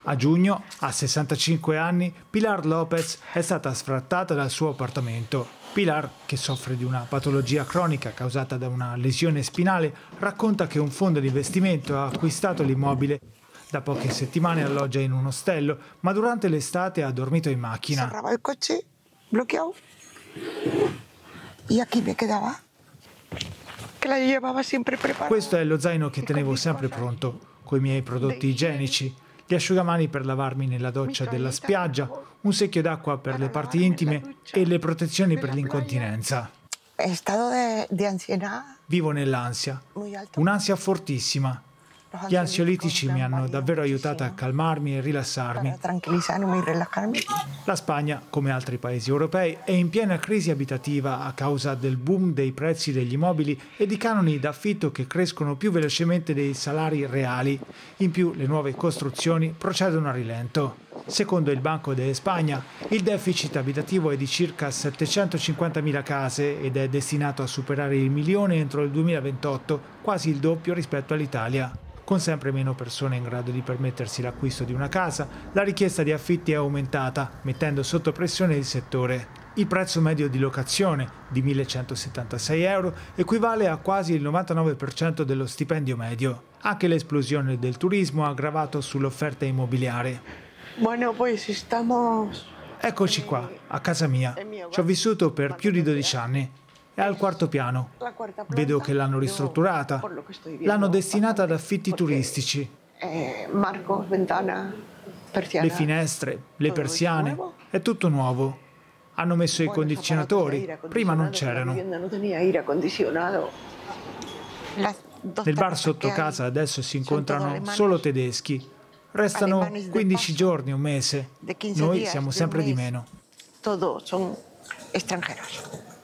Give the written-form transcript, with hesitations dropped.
A giugno, a 65 anni, Pilar López è stata sfrattata dal suo appartamento. Pilar, che soffre di una patologia cronica causata da una lesione spinale, racconta che un fondo di investimento ha acquistato l'immobile. Da poche settimane alloggia in un ostello, ma durante l'estate ha dormito in macchina. Cerrava il coche, bloqueado, e qui mi quedava. Che la llevava sempre preparata. Questo è lo zaino che tenevo sempre pronto, coi miei prodotti igienici, gli asciugamani per lavarmi nella doccia della spiaggia, un secchio d'acqua per le parti intime e le protezioni per l'incontinenza. È stato di ansietà. Vivo nell'ansia, un'ansia fortissima. Gli ansiolitici mi hanno davvero aiutato a calmarmi e rilassarmi. Tranquillizzarmi e rilassarmi. La Spagna, come altri paesi europei, è in piena crisi abitativa a causa del boom dei prezzi degli immobili e di canoni d'affitto che crescono più velocemente dei salari reali. In più, le nuove costruzioni procedono a rilento. Secondo il Banco de Spagna, il deficit abitativo è di circa 750.000 case ed è destinato a superare il 1.000.000 entro il 2028, quasi il doppio rispetto all'Italia. Con sempre meno persone in grado di permettersi l'acquisto di una casa, la richiesta di affitti è aumentata, mettendo sotto pressione il settore. Il prezzo medio di locazione, di 1.176 euro, equivale a quasi il 99% dello stipendio medio. Anche l'esplosione del turismo ha aggravato sull'offerta immobiliare. Bueno, pues estamos. Eccoci qua, a casa mia. Ci ho vissuto per più di 12 anni. È al quarto piano. Vedo che l'hanno ristrutturata. L'hanno destinata ad affitti turistici. Marcos, ventana, persiana. Le finestre, le persiane, è tutto nuovo. Hanno messo i condizionatori, prima non c'erano. Nel bar sotto casa adesso si incontrano solo tedeschi. Restano 15 giorni, un mese. Noi siamo sempre di meno. Todos son extranjeros.